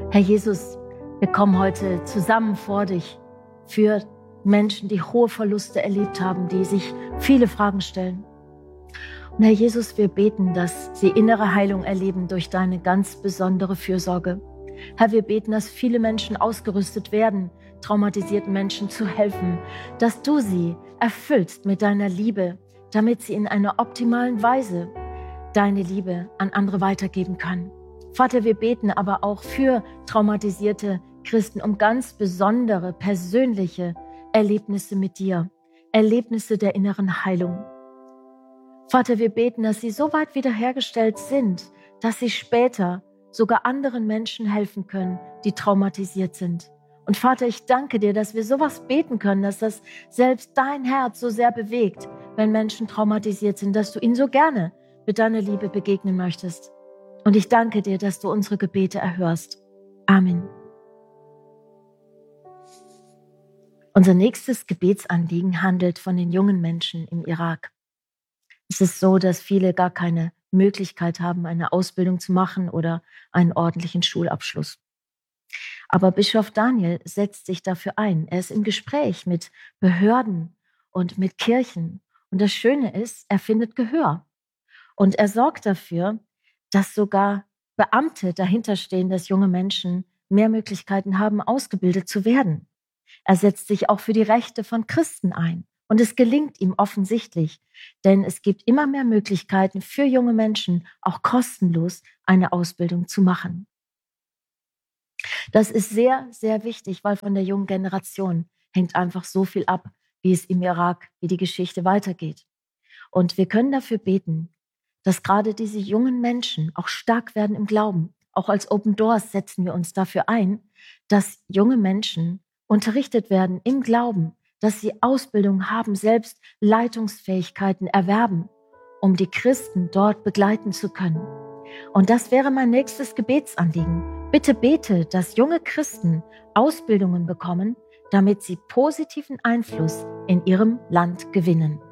Herr Jesus, wir kommen heute zusammen vor dich für Menschen, die hohe Verluste erlebt haben, die sich viele Fragen stellen. Und Herr Jesus, wir beten, dass sie innere Heilung erleben durch deine ganz besondere Fürsorge. Herr, wir beten, dass viele Menschen ausgerüstet werden, traumatisierten Menschen zu helfen, dass du sie erfüllst mit deiner Liebe, damit sie in einer optimalen Weise deine Liebe an andere weitergeben können. Vater, wir beten aber auch für traumatisierte Christen um ganz besondere persönliche Erlebnisse mit dir, Erlebnisse der inneren Heilung. Vater, wir beten, dass sie so weit wiederhergestellt sind, dass sie später sogar anderen Menschen helfen können, die traumatisiert sind. Und Vater, ich danke dir, dass wir sowas beten können, dass das selbst dein Herz so sehr bewegt, wenn Menschen traumatisiert sind, dass du ihnen so gerne mit deiner Liebe begegnen möchtest. Und ich danke dir, dass du unsere Gebete erhörst. Amen. Unser nächstes Gebetsanliegen handelt von den jungen Menschen im Irak. Es ist so, dass viele gar keine Möglichkeit haben, eine Ausbildung zu machen oder einen ordentlichen Schulabschluss. Aber Bischof Daniel setzt sich dafür ein. Er ist im Gespräch mit Behörden und mit Kirchen. Und das Schöne ist, er findet Gehör. Und er sorgt dafür, dass sogar Beamte dahinterstehen, dass junge Menschen mehr Möglichkeiten haben, ausgebildet zu werden. Er setzt sich auch für die Rechte von Christen ein. Und es gelingt ihm offensichtlich, denn es gibt immer mehr Möglichkeiten für junge Menschen, auch kostenlos eine Ausbildung zu machen. Das ist sehr, sehr wichtig, weil von der jungen Generation hängt einfach so viel ab, wie es im Irak, wie die Geschichte weitergeht. Und wir können dafür beten, dass gerade diese jungen Menschen auch stark werden im Glauben. Auch als Open Doors setzen wir uns dafür ein, dass junge Menschen unterrichtet werden im Glauben, dass sie Ausbildung haben, selbst Leitungsfähigkeiten erwerben, um die Christen dort begleiten zu können. Und das wäre mein nächstes Gebetsanliegen. Bitte bete, dass junge Christen Ausbildungen bekommen, damit sie positiven Einfluss in ihrem Land gewinnen.